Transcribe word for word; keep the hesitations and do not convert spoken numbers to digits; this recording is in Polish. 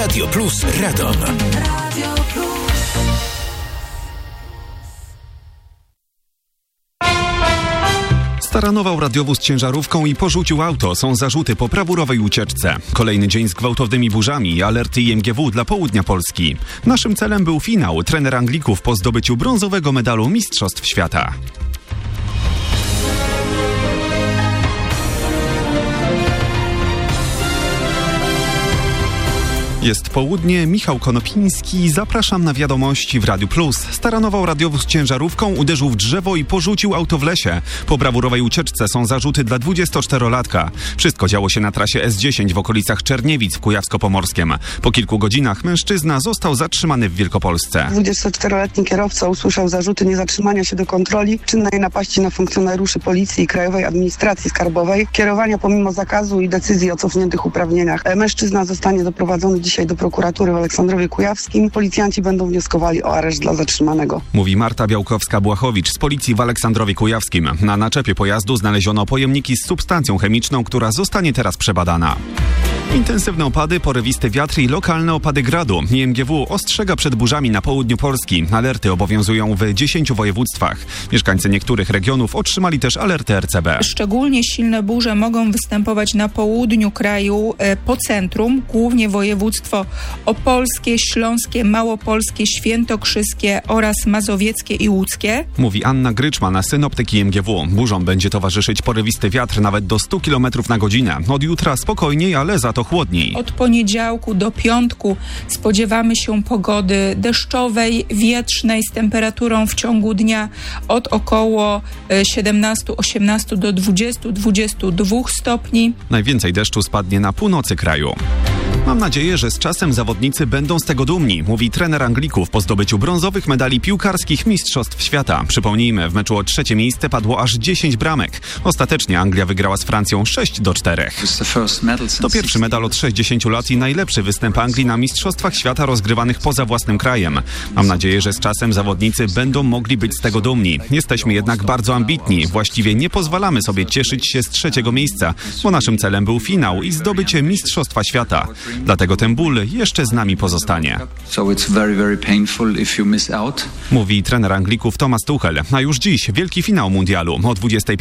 Radio Plus Radom. Radio Plus. Staranował radiowóz ciężarówką i porzucił auto. Są zarzuty po brawurowej ucieczce. Kolejny dzień z gwałtownymi burzami. Alerty I M G W dla południa Polski. Naszym celem był finał. Trener Anglików po zdobyciu brązowego medalu Mistrzostw Świata. Jest południe, Michał Konopiński, zapraszam na wiadomości w Radiu Plus. Staranował radiowóz ciężarówką, uderzył w drzewo i porzucił auto w lesie. Po brawurowej ucieczce są zarzuty dla dwudziestoczterolatka. Wszystko działo się na trasie S dziesięć w okolicach Czerniewic w Kujawsko-Pomorskiem. Po kilku godzinach mężczyzna został zatrzymany w Wielkopolsce. dwudziestoczteroletni kierowca usłyszał zarzuty niezatrzymania się do kontroli, czynnej napaści na funkcjonariuszy Policji i Krajowej Administracji Skarbowej, kierowania pomimo zakazu i decyzji o cofniętych uprawnieniach. Mężczyzna zostanie doprowadzony dzisiaj do prokuratury w Aleksandrowie Kujawskim. Policjanci będą wnioskowali o areszt dla zatrzymanego. Mówi Marta Białkowska-Błachowicz z Policji w Aleksandrowie Kujawskim. Na naczepie pojazdu znaleziono pojemniki z substancją chemiczną, która zostanie teraz przebadana. Intensywne opady, porywisty wiatr i lokalne opady gradu. I M G W ostrzega przed burzami na południu Polski. Alerty obowiązują w dziesięciu województwach. Mieszkańcy niektórych regionów otrzymali też alerty R C B. Szczególnie silne burze mogą występować na południu kraju, po centrum, głównie województwo opolskie, śląskie, małopolskie, świętokrzyskie oraz mazowieckie i łódzkie. Mówi Anna Gryczman, synoptyk I M G W. Burzom będzie towarzyszyć porywisty wiatr nawet do stu kilometrów na godzinę. Od jutra spokojniej, ale za to chłodniej. Od poniedziałku do piątku spodziewamy się pogody deszczowej, wietrznej z temperaturą w ciągu dnia od około siedemnaście osiemnaście do dwudziestu dwudziestu dwóch stopni. Najwięcej deszczu spadnie na północy kraju. Mam nadzieję, że z czasem zawodnicy będą z tego dumni, mówi trener Anglików po zdobyciu brązowych medali piłkarskich Mistrzostw Świata. Przypomnijmy, w meczu o trzecie miejsce padło aż dziesięć bramek. Ostatecznie Anglia wygrała z Francją sześć do czterech. To pierwszy medal od sześćdziesięciu lat i najlepszy występ Anglii na Mistrzostwach Świata rozgrywanych poza własnym krajem. Mam nadzieję, że z czasem zawodnicy będą mogli być z tego dumni. Jesteśmy jednak bardzo ambitni. Właściwie nie pozwalamy sobie cieszyć się z trzeciego miejsca, bo naszym celem był finał i zdobycie Mistrzostwa Świata. Dlatego ten ból jeszcze z nami pozostanie. Mówi trener Anglików Thomas Tuchel. A już dziś wielki finał mundialu o dwudziestej